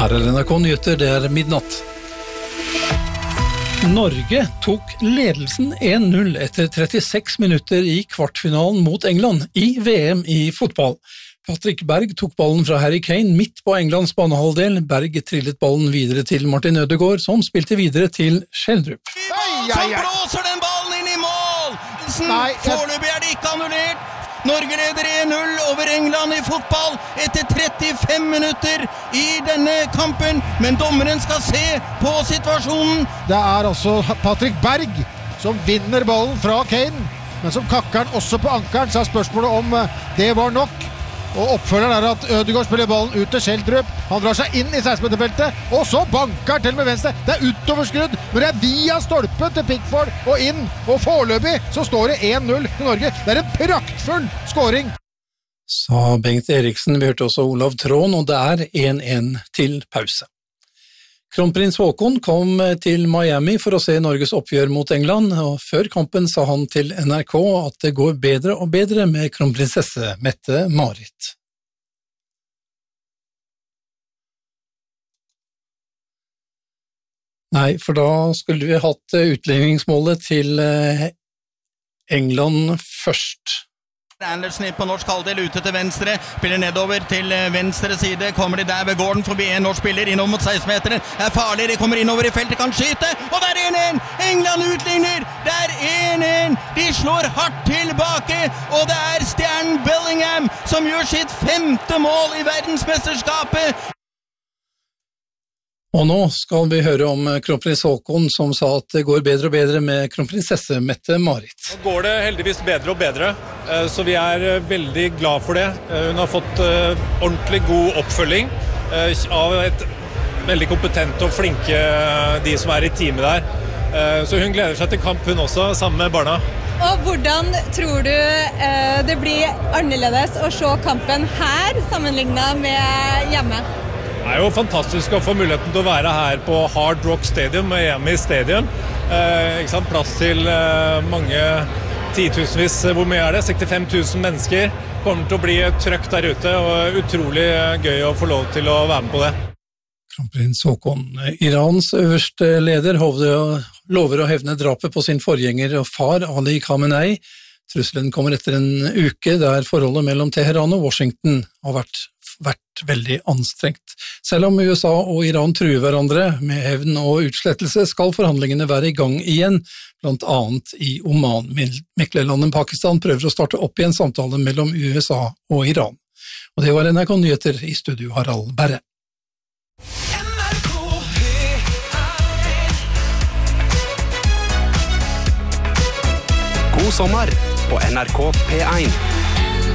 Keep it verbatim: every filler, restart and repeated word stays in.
Her er N R K Nyheter, det er midnatt. Norge tok ledelsen en null etter trettiseks minutter i kvartfinalen mot England i V M i fotball. Patrick Berg tok ballen fra Harry Kane midt på Englands banehalvdel. Berg trillet ballen videre til Martin Ødegaard, som spilte videre til Schjelderup. Så blåser den ballen inn i mål! Foreløpig er det ikke annullert. Norge leder en null over England i fotball etter trettifem minutter i denne kampen, men dommeren skal se på situasjonen. Det er altså Patrick Berg som vinner ballen fra Kane, men som kakker den også på ankeren, så er spørsmålet om det var nok. Og oppfølgeren er at Ødegaard spiller ballen ut til Schjelderup. Han drar seg inn i seksten-meterfeltet, og så banker til med venstre. Det er utoverskrudd, men det er via stolpen til Pickford og inn. Og foreløpig så står det en null til Norge. Det er en praktfull scoring. Sa Bengt Eriksen. Vi hørte også Olav Trån, og det er en en til pause. Kronprins Haakon kom til Miami for å se Norges oppgjør mot England, og før kampen sa han til N R K at det går bedre og bedre med kronprinsesse Mette-Marit. Nei, for da skulle vi hatt utligningsmålet til England først. Andersen på norsk halvdel ute til venstre, spiller nedover til venstre side, kommer de der ved gården forbi en norsk spiller innover mot seksten-meteren, er farlig, de kommer innover i feltet, kan skyte, og det er en en! England utligner, det er en en! De slår hardt tilbake, og det er stjernen Bellingham som gjør sitt femte mål i verdensmesterskapet. Og nå skal vi høre om kronprins Haakon som sa at det går bedre og bedre med kronprinsesse Mette-Marit. Nå går det heldigvis bedre og bedre, så vi er veldig glad for det. Hun har fått ordentlig god oppfølging av et veldig kompetent og flinke de som er i teamet der. Så hun gleder seg til kamp hun også, sammen med barna. Og hvordan tror du det blir annerledes å se kampen her sammenlignet med hjemme? Det er jo fantastisk å få muligheten til å være her på Hard Rock Stadium, Miami Stadium. Eh, ikke sant? Plass til eh, mange titusenvis, hvor mye er det? sekstifem tusen mennesker. Kommer til å bli trøkk der ute, og utrolig gøy å få lov til å være med på det. Kronprins Haakon. Irans øverste leder lover å hevne drapet på sin forgjenger og far Ali Khamenei. Trusselen kommer etter en uke der forholdet mellom Teheran og Washington har vært vært veldig anstrengt. Selv om U S A og Iran truer hverandre med hevn og utslettelse, skal forhandlingene være i gang igjen, blant annet i Oman. Meklerlandet Pakistan prøver å starte opp igjen samtale mellom U S A og Iran. Og det var N R K Nyheter, i studio Harald Berre. God sommer på N R K P en.